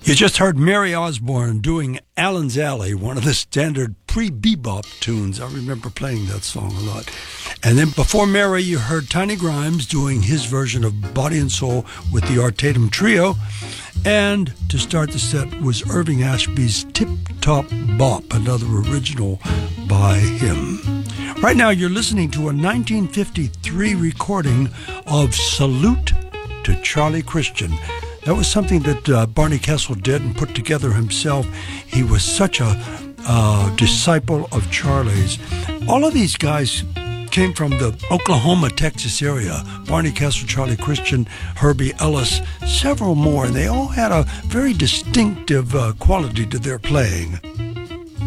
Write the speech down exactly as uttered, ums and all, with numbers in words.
You just heard Mary Osborne doing Allen's Alley, one of the standard pre-bebop tunes. I remember playing that song a lot. And then before Mary, you heard Tiny Grimes doing his version of Body and Soul with the Art Tatum Trio. And to start the set was Irving Ashby's Tip Top Bop, another original by him. Right now, you're listening to a nineteen fifty-three recording of Salute to Charlie Christian. That was something that uh, Barney Kessel did and put together himself. He was such a uh, disciple of Charlie's. All of these guys came from the Oklahoma, Texas area. Barney Kessel, Charlie Christian, Herbie Ellis, several more, and they all had a very distinctive uh, quality to their playing.